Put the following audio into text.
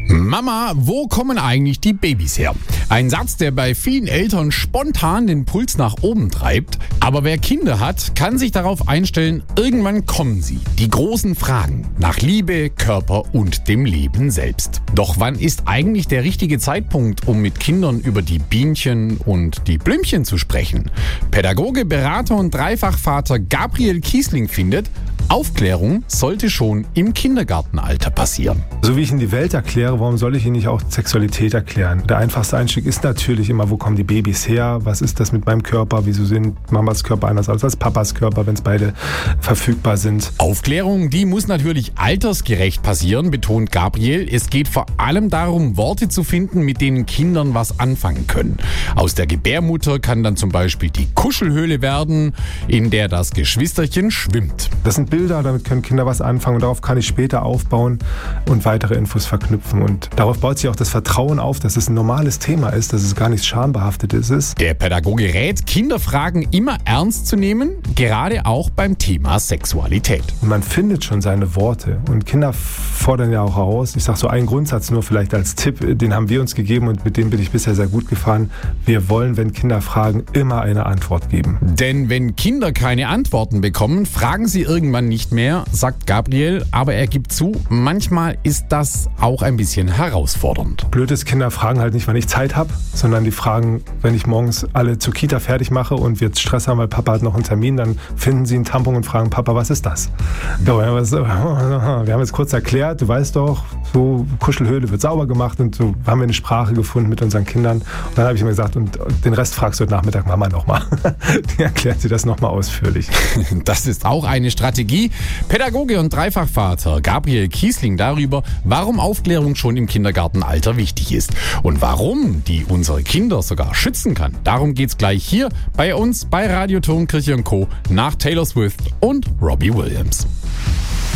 Mama, wo kommen eigentlich die Babys her? Ein Satz, der bei vielen Eltern spontan den Puls nach oben treibt. Aber wer Kinder hat, kann sich darauf einstellen, irgendwann kommen sie. Die großen Fragen nach Liebe, Körper und dem Leben selbst. Doch wann ist eigentlich der richtige Zeitpunkt, um mit Kindern über die Bienchen und die Blümchen zu sprechen? Pädagoge, Berater und Dreifachvater Gabriel Kiesling findet, Aufklärung sollte schon im Kindergartenalter passieren. So wie ich Ihnen die Welt erkläre, warum soll ich Ihnen nicht auch Sexualität erklären? Der einfachste Einstieg ist natürlich immer, wo kommen die Babys her? Was ist das mit meinem Körper? Wieso sind Mamas Körper anders als Papas Körper, wenn es beide verfügbar sind? Aufklärung, die muss natürlich altersgerecht passieren, betont Gabriel. Es geht vor allem darum, Worte zu finden, mit denen Kindern was anfangen können. Aus der Gebärmutter kann dann zum Beispiel die Kuschelhöhle werden, in der das Geschwisterchen schwimmt. Das sind Bilder, damit können Kinder was anfangen und darauf kann ich später aufbauen und weitere Infos verknüpfen. Und darauf baut sich auch das Vertrauen auf, dass es ein normales Thema ist, dass es gar nichts Schambehaftetes ist. Der Pädagoge rät, Kinderfragen immer ernst zu nehmen, gerade auch beim Thema Sexualität. Man findet schon seine Worte und Kinder fordern ja auch heraus. Ich sage so einen Grundsatz nur vielleicht als Tipp, den haben wir uns gegeben und mit dem bin ich bisher sehr gut gefahren. Wir wollen, wenn Kinder fragen, immer eine Antwort geben. Denn wenn Kinder keine Antworten bekommen, fragen sie irgendwann nicht mehr, sagt Gabriel, aber er gibt zu, manchmal ist das auch ein bisschen herausfordernd. Blöd ist, Kinder fragen halt nicht, wann ich Zeit habe, sondern die fragen, wenn ich morgens alle zur Kita fertig mache und wir jetzt Stress haben, weil Papa hat noch einen Termin, dann finden sie einen Tampon und fragen, Papa, was ist das? Ja, wir haben jetzt kurz erklärt, du weißt doch, so Kuschelhöhle wird sauber gemacht und so haben wir eine Sprache gefunden mit unseren Kindern. Und dann habe ich immer gesagt, und den Rest fragst du heute Nachmittag Mama nochmal. Die erklärt dir das nochmal ausführlich. Das ist auch eine Strategie. Pädagoge und Dreifachvater Gabriel Kiesling darüber, warum Aufklärung schon im Kindergartenalter wichtig ist und warum die unsere Kinder sogar schützen kann. Darum geht's gleich hier bei uns bei Radio Turmkirche & Co. nach Taylor Swift und Robbie Williams.